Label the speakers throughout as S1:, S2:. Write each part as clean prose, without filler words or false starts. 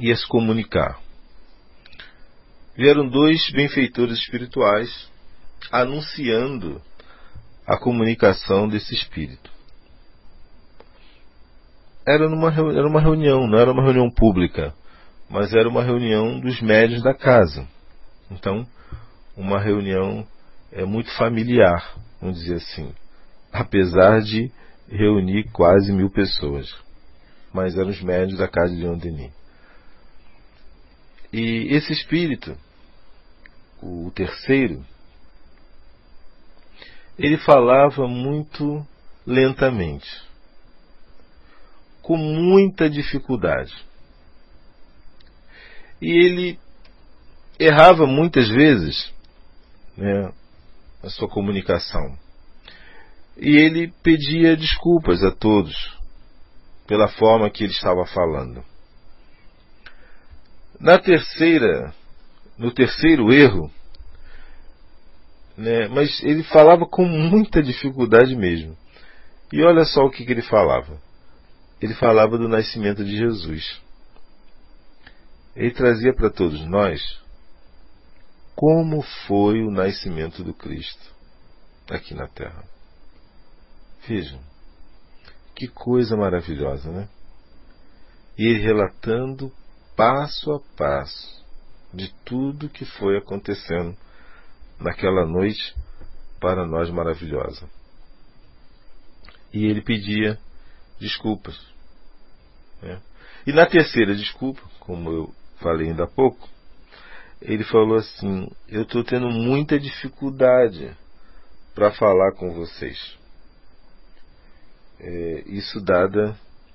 S1: ia se comunicar. Vieram dois benfeitores espirituais anunciando a comunicação desse espírito. Era uma reunião, não era uma reunião pública, mas era uma reunião dos médiuns da casa. Então, uma reunião muito familiar, vamos dizer assim, apesar de reunir quase 1000 pessoas. Mas eram os médiuns da casa de Leon Denis. E esse espírito, o terceiro, ele falava muito lentamente, com muita dificuldade. E ele errava muitas vezes, né, a sua comunicação. E ele pedia desculpas a todos pela forma que ele estava falando. No terceiro erro, né, mas ele falava com muita dificuldade mesmo. E olha só o que ele falava. Ele falava do nascimento de Jesus. Ele trazia para todos nós como foi o nascimento do Cristo aqui na Terra. Vejam, que coisa maravilhosa, né? E ele relatando passo a passo de tudo que foi acontecendo naquela noite para nós maravilhosa. E ele pedia desculpas, né? E na terceira desculpa, como eu falei ainda há pouco, ele falou assim: eu estou tendo muita dificuldade para falar com vocês. Isso dada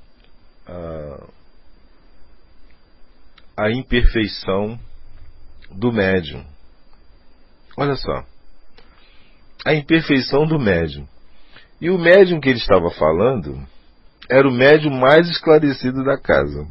S1: a imperfeição do médium. Olha só, a imperfeição do médium. E o médium que ele estava falando era o médium mais esclarecido da casa.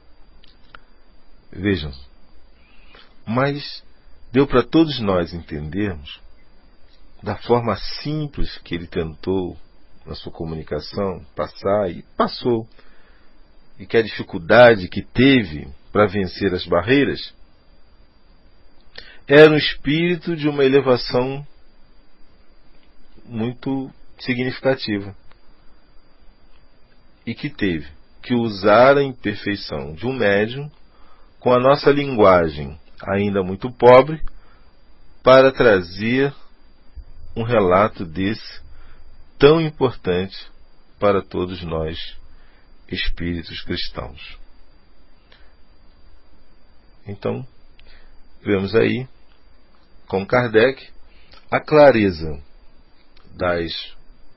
S1: Vejam, mas deu para todos nós entendermos, da forma simples que ele tentou na sua comunicação passar, e passou, e que a dificuldade que teve para vencer as barreiras era um espírito de uma elevação muito significativa, e que teve que usar a imperfeição de um médium com a nossa linguagem ainda muito pobre para trazer um relato desse tão importante para todos nós espíritos cristãos. Então, vemos aí com Kardec a clareza das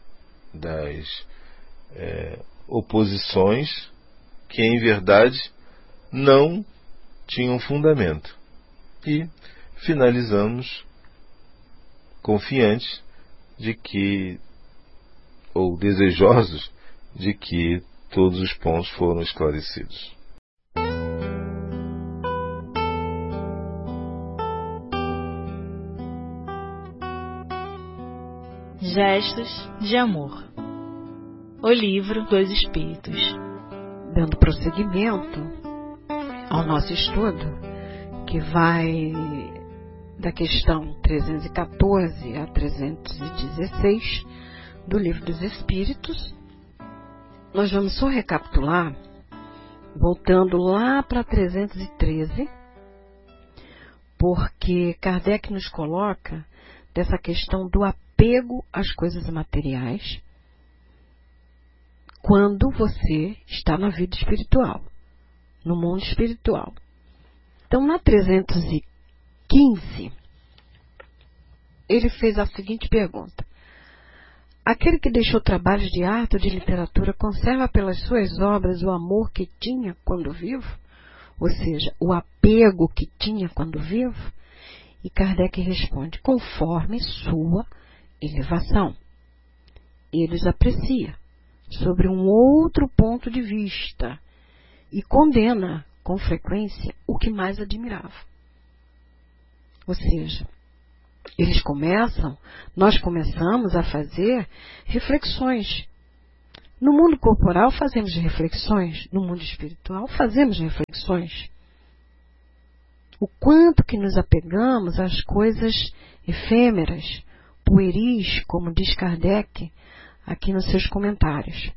S1: oposições que em verdade não tinham fundamento. E finalizamos confiantes de que, ou desejosos de que todos os pontos foram esclarecidos.
S2: Gestos de Amor. O livro dos Espíritos.
S3: Dando prosseguimento ao nosso estudo, que vai da questão 314 a 316 do Livro dos Espíritos, nós vamos só recapitular, voltando lá para 313, porque Kardec nos coloca dessa questão do apego às coisas materiais quando você está na vida espiritual, no mundo espiritual. Então, na 315, ele fez a seguinte pergunta: aquele que deixou trabalhos de arte ou de literatura conserva pelas suas obras o amor que tinha quando vivo? Ou seja, o apego que tinha quando vivo? E Kardec responde: conforme sua elevação. Ele os aprecia sobre um outro ponto de vista e condena com frequência o que mais admirava. Ou seja, nós começamos a fazer reflexões. No mundo corporal fazemos reflexões, no mundo espiritual fazemos reflexões. O quanto que nos apegamos às coisas efêmeras, pueris, como diz Kardec aqui nos seus comentários.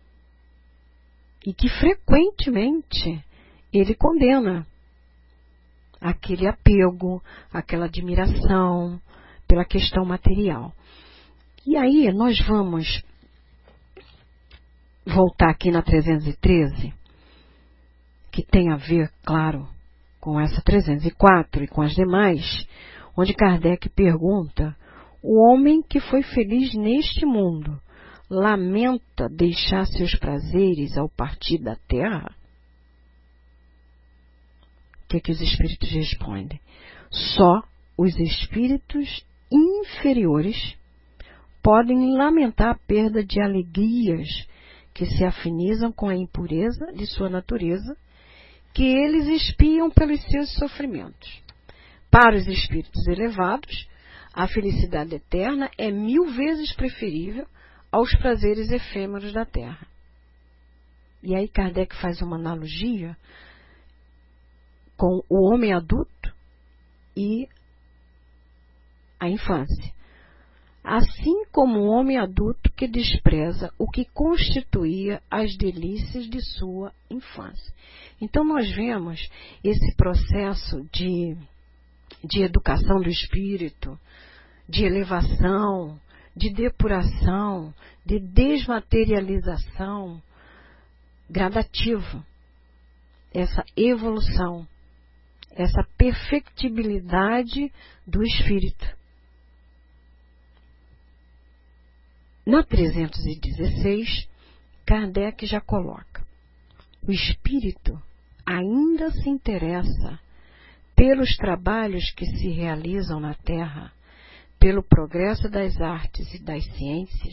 S3: E que frequentemente ele condena aquele apego, aquela admiração pela questão material. E aí nós vamos voltar aqui na 313, que tem a ver, claro, com essa 304 e com as demais, onde Kardec pergunta: o homem que foi feliz neste mundo lamenta deixar seus prazeres ao partir da terra? O que os espíritos respondem? Só os espíritos inferiores podem lamentar a perda de alegrias que se afinizam com a impureza de sua natureza, que eles expiam pelos seus sofrimentos. Para os espíritos elevados, a felicidade eterna é 1000 vezes preferível aos prazeres efêmeros da terra. E aí Kardec faz uma analogia com o homem adulto e a infância. Assim como o homem adulto que despreza o que constituía as delícias de sua infância. Então nós vemos esse processo de educação do espírito, de elevação, de depuração, de desmaterialização gradativa. Essa evolução, essa perfectibilidade do espírito. Na 316, Kardec já coloca: o espírito ainda se interessa pelos trabalhos que se realizam na Terra, pelo progresso das artes e das ciências.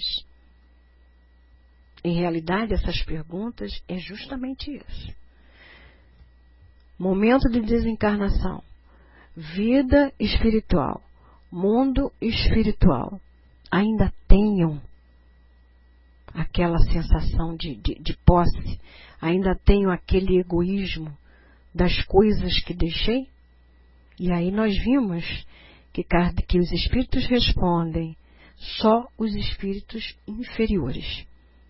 S3: Em realidade, essas perguntas é justamente isso. Momento de desencarnação, vida espiritual, mundo espiritual, ainda tenham aquela sensação de posse, ainda tenho aquele egoísmo das coisas que deixei? E aí nós vimos que os espíritos respondem: só os espíritos inferiores.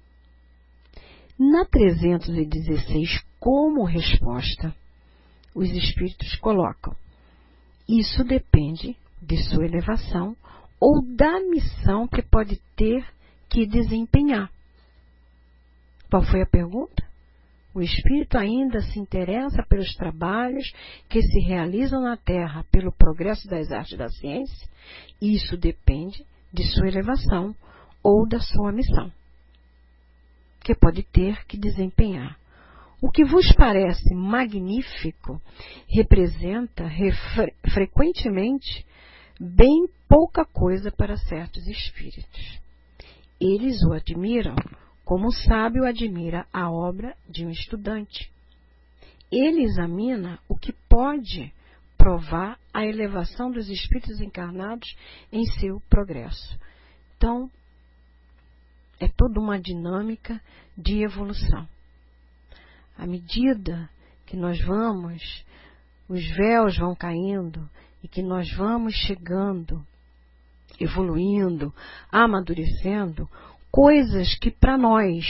S3: Na 316, como resposta, os espíritos colocam: isso depende de sua elevação ou da missão que pode ter que desempenhar. Qual foi a pergunta? O espírito ainda se interessa pelos trabalhos que se realizam na Terra pelo progresso das artes e da ciência? Isso depende de sua elevação ou da sua missão, que pode ter que desempenhar. O que vos parece magnífico representa frequentemente bem pouca coisa para certos espíritos. Eles o admiram como o sábio admira a obra de um estudante. Ele examina o que pode provar a elevação dos espíritos encarnados em seu progresso. Então, é toda uma dinâmica de evolução. À medida que nós vamos, os véus vão caindo e que nós vamos chegando, evoluindo, amadurecendo, coisas que para nós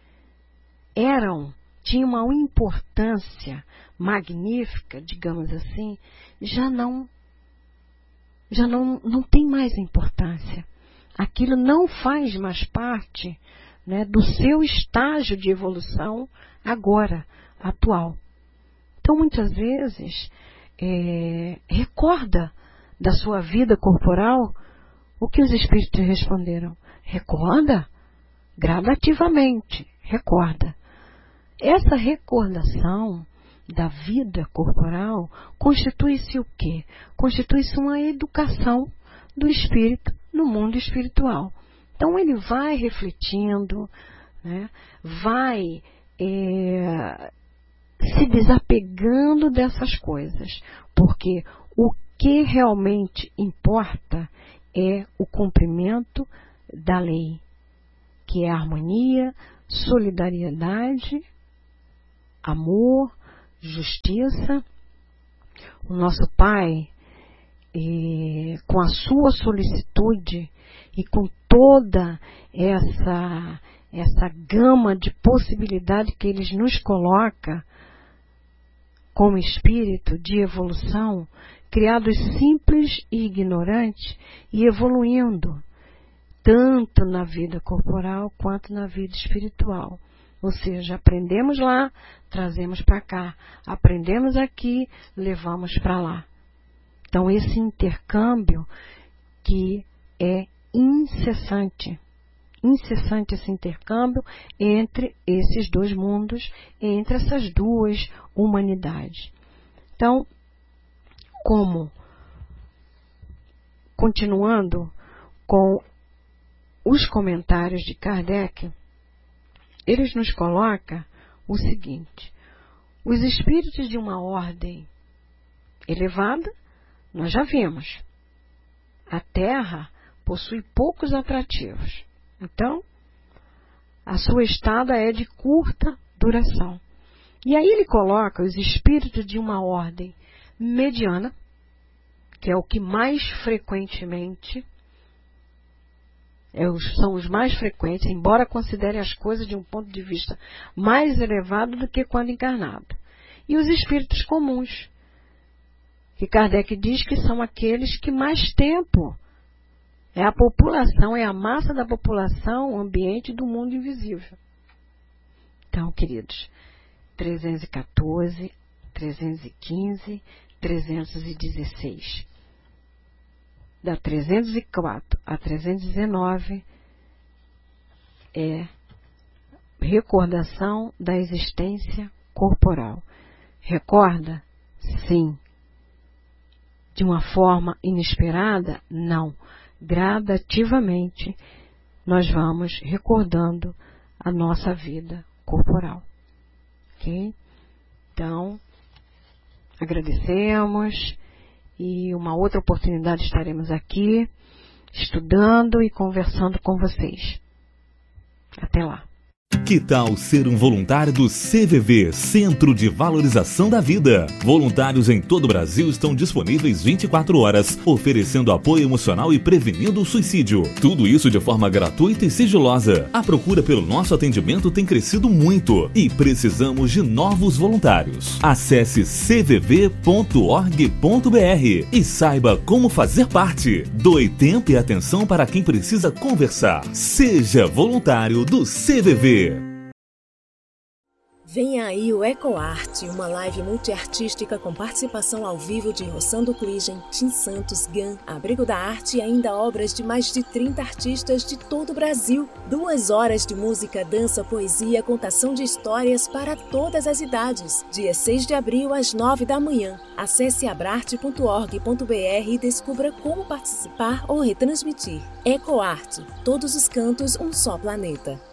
S3: tinham uma importância magnífica, digamos assim, já não tem mais importância. Aquilo não faz mais parte, né, do seu estágio de evolução agora, atual. Então, muitas vezes, recorda da sua vida corporal o que os espíritos responderam. Recorda? Gradativamente, recorda. Essa recordação da vida corporal constitui-se o quê? Constitui-se uma educação do espírito no mundo espiritual. Então ele vai refletindo, né, vai se desapegando dessas coisas, porque o que realmente importa é o cumprimento da lei, que é harmonia, solidariedade, amor, justiça, O nosso Pai, com a sua solicitude e com toda essa gama de possibilidade que Ele nos coloca como espírito de evolução, criados simples e ignorantes e evoluindo, tanto na vida corporal quanto na vida espiritual. Ou seja, aprendemos lá, trazemos para cá. Aprendemos aqui, levamos para lá. Então, esse intercâmbio que é incessante esse intercâmbio entre esses dois mundos, entre essas duas humanidades. Então, continuando com os comentários de Kardec, eles nos coloca o seguinte: os espíritos de uma ordem elevada, nós já vimos, a Terra possui poucos atrativos. Então, a sua estada é de curta duração. E aí ele coloca os espíritos de uma ordem mediana, que é o que mais frequentemente, são os mais frequentes, embora considere as coisas de um ponto de vista mais elevado do que quando encarnado. E os espíritos comuns, que Kardec diz que são aqueles que mais tempo é a população, é a massa da população, o ambiente do mundo invisível. Então, queridos, 314, 315, 316. Da 304 a 319 é recordação da existência corporal. Recorda? Sim. De uma forma inesperada? Não. Gradativamente, nós vamos recordando a nossa vida corporal. Ok? Então, agradecemos e uma outra oportunidade estaremos aqui estudando e conversando com vocês. Até lá.
S4: Que tal ser um voluntário do CVV, Centro de Valorização da Vida? Voluntários em todo o Brasil estão disponíveis 24 horas, oferecendo apoio emocional e prevenindo o suicídio. Tudo isso de forma gratuita e sigilosa. A procura pelo nosso atendimento tem crescido muito e precisamos de novos voluntários. Acesse cvv.org.br e saiba como fazer parte. Doe tempo e atenção para quem precisa conversar. Seja voluntário do CVV.
S5: Vem aí o EcoArt, uma live multiartística com participação ao vivo de Rossando Kligen, Tim Santos, GAN, Abrigo da Arte e ainda obras de mais de 30 artistas de todo o Brasil. 2 horas de música, dança, poesia, contação de histórias para todas as idades. Dia 6 de abril, às 9 da manhã. Acesse abrarte.org.br e descubra como participar ou retransmitir. EcoArt, todos os cantos, um só planeta.